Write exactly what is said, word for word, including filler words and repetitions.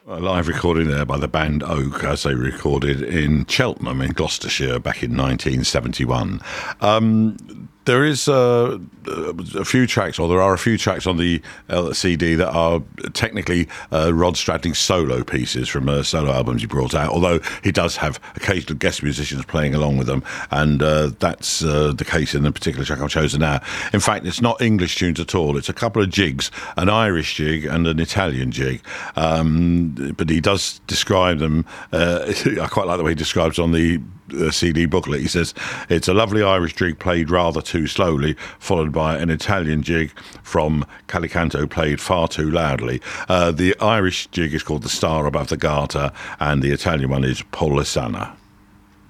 A live recording there by the band Oak, as they recorded in Cheltenham in Gloucestershire back in nineteen seventy-one. Um, there is uh, a few tracks, or there are a few tracks on the uh, C D that are technically uh, Rod Stradling solo pieces from uh, solo albums he brought out, although he does have occasional guest musicians playing along with them, and uh, that's uh, the case in the particular track I've chosen now. In fact, it's not English tunes at all. It's a couple of jigs, an Irish jig and an Italian jig, um, but he does describe them. Uh, I quite like the way he describes on the uh, C D booklet. He says, it's a lovely Irish jig played rather too slowly, followed by an Italian jig from Calicanto played far too loudly. Uh, the Irish jig is called the Star Above the Garter, and the Italian one is Polissana.